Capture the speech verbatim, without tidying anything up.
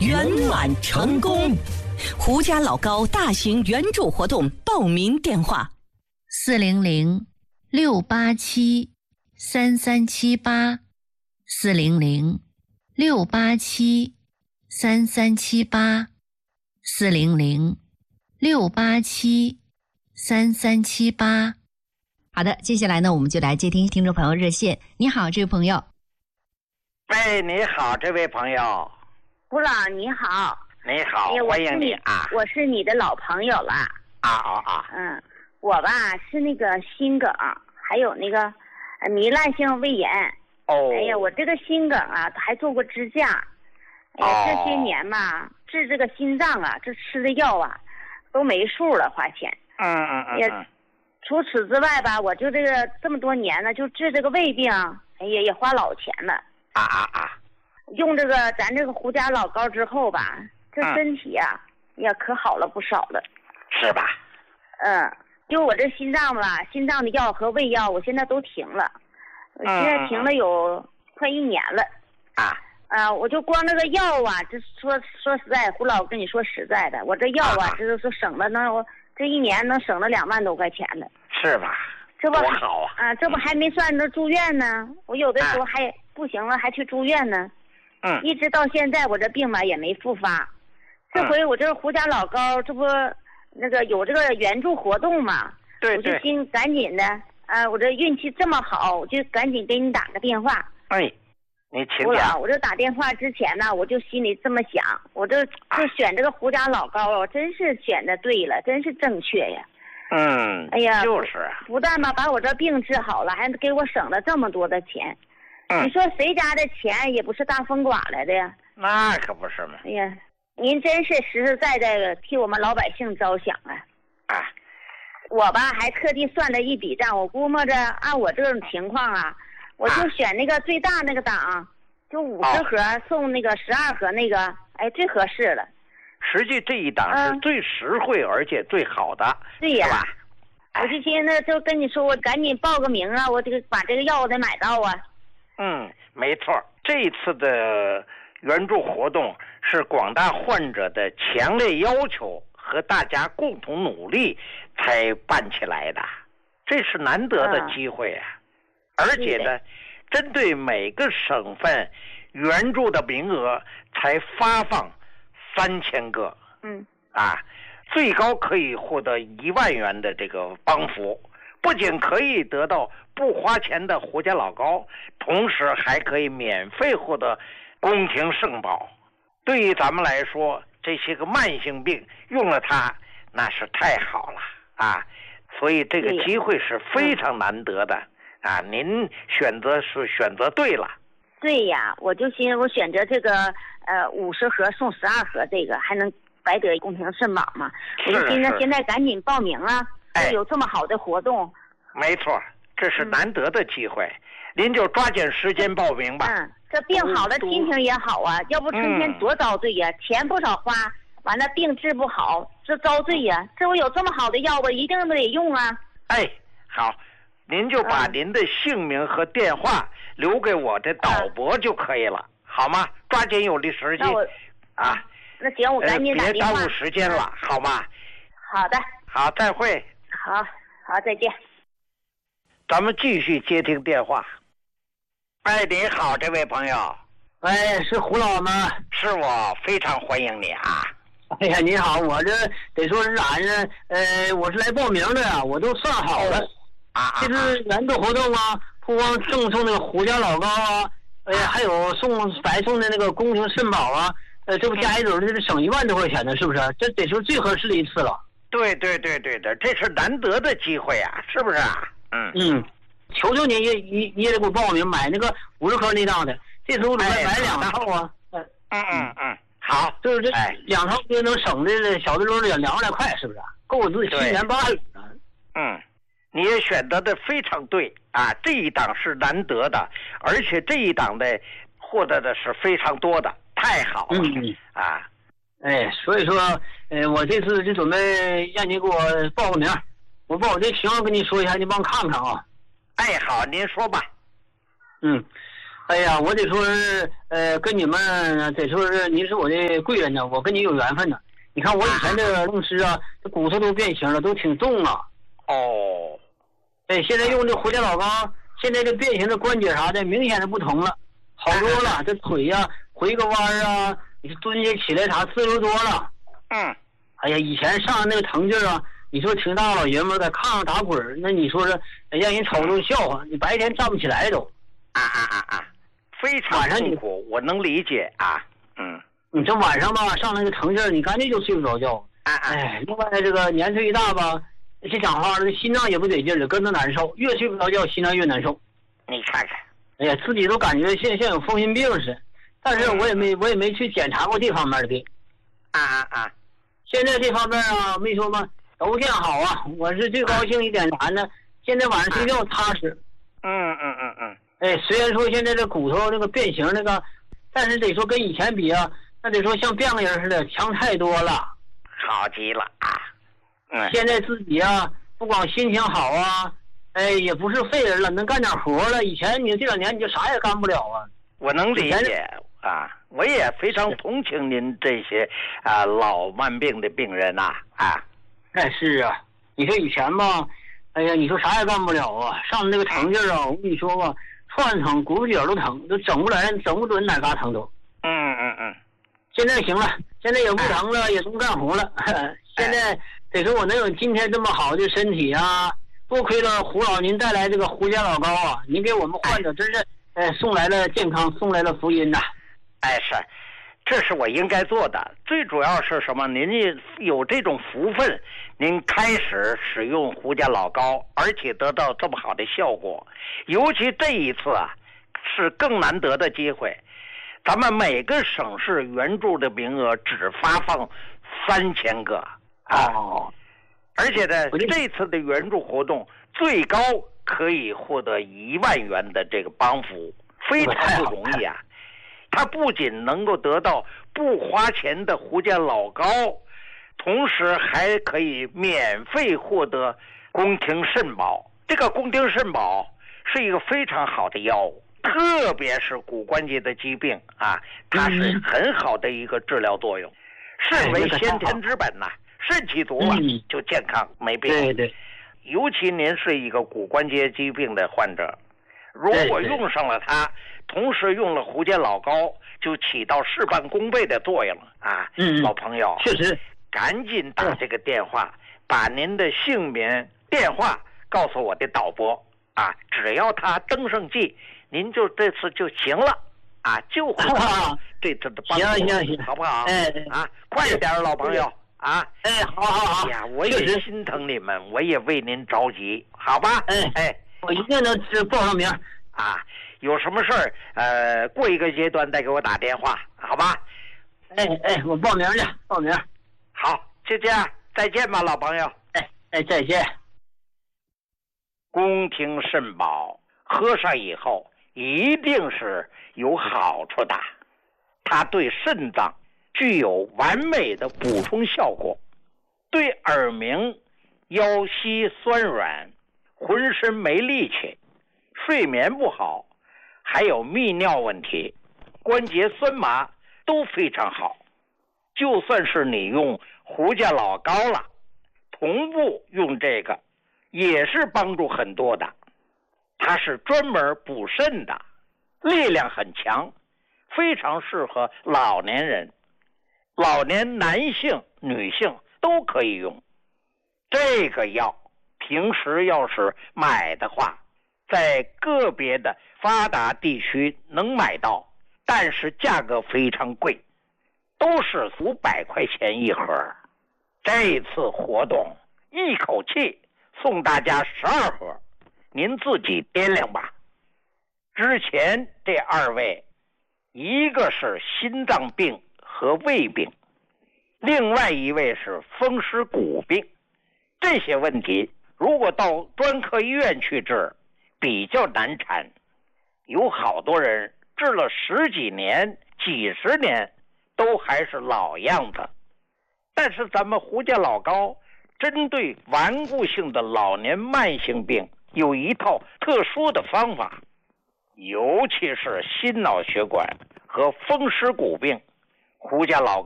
圆满成功。胡家老高大型援助活动报名电话： 四零零六八七三三七八，四零零六八七三三七八，四零零六八七三三七八。好的，接下来呢，我们就来接听听众朋友热线。你好，这位朋友。 喂，你好，这位朋友。 胡老你好。 你好，哎、欢迎你啊！ 我是你的老朋友了。 啊啊啊！ 嗯，我吧是那个心梗，还有那个糜烂性胃炎。 哦。 哎呀，我这个心梗啊，还做过支架。哎呀，这些年嘛，治这个心脏啊，这吃的药啊，都没数了，花钱。 嗯嗯嗯。 也，除此之外吧，我就这个这么多年了，就治这个胃病，哎呀，也花老钱了。 啊啊啊！ 用这个咱这个胡家老高之后吧。这身体呀、啊，也、嗯、可好了不少了， 是吧？ 嗯，就我这心脏吧，心脏的药和胃药，我现在都停了，我现在停了有快一年了。 啊、 嗯，啊，我就光那个药啊，这说说实在，胡老跟你说实在的，我这药啊，这就是省了能，这一年能省了两万多块钱了。 是吧？ 这不多好啊！ 啊，这不还没算那住院呢，我有的时候还、啊、不行了，还去住院呢。 嗯， 一直到现在，我这病吧也没复发。这回我这胡家老高，这不那个有这个援助活动嘛？ 对对。我就心赶紧的，啊，我这运气这么好，我就赶紧给你打个电话。 哎，你请讲。我这打电话之前呢，我就心里这么想，我这就选这个胡家老高，真是选的对了，真是正确呀。 嗯。 哎呀， 就是。 不但吧把我这病治好了，还给我省了这么多的钱。 嗯。 你说谁家的钱也不是大风刮来的呀？ 那可不是嘛。 哎呀。您真是实实在在的替我们老百姓着想啊！ 啊， 我吧还特地算了一笔账，我估摸着按我这种情况啊，我就选那个最大那个档，就五十盒送那个十二盒那个，哎，最合适了。 实际这一档是最实惠而且最好的， 嗯、对呀。 是吧？ 我就寻思就跟你说，我赶紧报个名啊，我这个把这个药我得买到啊。 嗯，没错，这一次的援助活动是广大患者的强烈要求和大家共同努力才办起来的，这是难得的机会啊！嗯、而且呢，针对每个省份援助的名额才发放三千个， 嗯， 啊，最高可以获得一万元的这个帮扶，不仅可以得到不花钱的胡家老高，同时还可以免费获得宫廷圣宝。对于咱们来说，这些个慢性病用了它那是太好了啊！所以这个机会是非常难得的、嗯、啊！您选择是选择对了。 对呀，我就寻思我选择这个呃五十盒送十二盒，这个还能白得宫廷圣宝嘛？我就寻思现在赶紧报名啊！ 哎， 有这么好的活动。 没错，这是难得的机会，嗯、您就抓紧时间报名吧。 嗯。这病好了，心情也好啊！要不成天多遭罪呀、啊嗯，钱不少花，完了病治不好，这遭罪呀、啊！这我有这么好的药，我一定得用啊！ 哎，好，您就把您的姓名和电话留给我的导播就可以了，嗯、好吗？抓紧有的时间啊！ 那行，我赶紧打电话。 别耽误时间了，嗯、好吗？ 好的。 好，再会。 好，好，再见。 咱们继续接听电话。哎，你好，这位朋友。 哎，是胡老吗？ 是我，非常欢迎你啊！ 哎呀，你好，我这得说是啥呢？呃，我是来报名的呀，我都算好了。 啊， 这是援助活动啊，不光赠送那个胡家老高啊，呃，还有送白送的那个宫廷圣宝啊，呃，这不加一嘴这是省一万多块钱呢，是不是？这得说最合适的一次了。 对对对对的，这是难得的机会啊，是不是啊？嗯嗯。求求你也也也得给我报名买那个五十盒那档的，这时候我买买两套啊。 嗯嗯嗯，好， 就是这两套就能省的小的时候两两万来块，是不是？够我自己七年半了。 嗯，你也选择的非常对啊，这一档是难得的，而且这一档的获得的是非常多的，太好了、 嗯、 啊！ 哎，所以说，呃，我这次就准备让你给我报个名，我把我这情况跟你说一下，你帮我看看啊。 哎，好，您说吧。 嗯， 哎呀，我得说是，呃，跟你们得说是您是我的贵人呢，我跟你有缘分呢。你看我以前这个弄湿啊，这骨头都变形了，都挺重啊。 哦， 对，现在用这胡家老膏，现在这变形的关节啥的明显的不同了，好多了。这腿呀、啊、回个弯啊，你蹲下起来啥自由多了。 嗯。 哎呀，以前上那个疼劲儿啊，你说挺大老爷们在炕上打滚，那你说是让人瞅着笑话，你白天站不起来都。 啊啊啊啊！非常痛苦，我能理解啊。嗯。 你这晚上吧，上那个疼劲儿，你干脆就睡不着觉。 哎哎，另外这个年岁一大吧，这讲话了，心脏也不得劲了，跟着难受，越睡不着觉，心脏越难受。 你看看， 哎呀，自己都感觉像像有风湿病似的，但是我也没我也没去检查过这方面的病。 啊啊啊！ 现在这方面啊，没说嘛，都见好啊。我是最高兴一点啥呢？现在晚上睡觉踏实。 嗯嗯嗯嗯。 哎，虽然说现在这骨头那个变形那个，但是得说跟以前比啊。那得说像变个人似的，强太多了， 好极了啊！嗯， 现在自己啊，不光心情好啊，哎，也不是废人了，能干点活了。以前你这两年你就啥也干不了啊。 我能理解啊，我也非常同情您这些啊老慢病的病人呐啊。 哎，是啊，你说以前吧，哎呀，你说啥也干不了啊，上那个疼劲儿啊，我跟你说吧，串疼，骨节都疼，都整不来，整不准哪嘎疼都。 嗯嗯嗯。 现在行了，现在也不疼了，也能干活了。现在得说我能有今天这么好的身体啊，多亏了胡老您带来这个胡家老膏啊，您给我们患者真是呃送来了健康，送来了福音呐。 哎，是，这是我应该做的。最主要是什么？您有这种福分，您开始使用胡家老膏，而且得到这么好的效果。尤其这一次啊，是更难得的机会。咱们每个省市援助的名额只发放三千个啊， 哦， 而且呢，这次的援助活动最高可以获得一万元的这个帮扶，非常不容易啊！他不仅能够得到不花钱的胡家老膏，同时还可以免费获得宫廷肾宝。这个宫廷肾宝是一个非常好的药物。特别是骨关节的疾病啊，它是很好的一个治疗作用，肾为先天之本呐、啊，肾气足了就健康没病。 对对， 尤其您是一个骨关节疾病的患者，如果用上了它，同时用了胡家老膏，就起到事半功倍的作用了啊！ 嗯， 老朋友， 确实， 赶紧打这个电话，把您的姓名、电话告诉我的导播啊，只要他登上记。您就这次就行了，啊，就会这次的帮助， 行行行， 好不好？ 哎， 啊，快一点，老朋友啊！ 哎，好好好。 哎呀，我也心疼你们，我也为您着急，好吧？ 哎哎， 我一定能报上名啊！有什么事儿，呃，过一个阶段再给我打电话，好吧？ 哎哎，我报名去，报名。 好，就这样，再见吧，老朋友。 哎哎，再见。 宫廷肾宝喝上以后。一定是有好处的，它对肾脏具有完美的补充效果，对耳鸣、腰膝酸软、浑身没力气、睡眠不好，还有泌尿问题、关节酸麻都非常好。就算是你用胡家老膏了，同步用这个也是帮助很多的。它是专门补肾的，力量很强，非常适合老年人，老年男性、女性都可以用。这个药平时要是买的话，在个别的发达地区能买到，但是价格非常贵，都是五百块钱一盒。这次活动一口气送大家十二盒。您自己掂量吧。之前这二位，一个是心脏病和胃病，另外一位是风湿骨病。这些问题如果到专科医院去治，比较难缠。有好多人治了十几年、几十年，都还是老样子。但是咱们胡家老膏针对顽固性的老年慢性病有一套特殊的方法， 尤其是心脑血管和风湿骨病，胡家老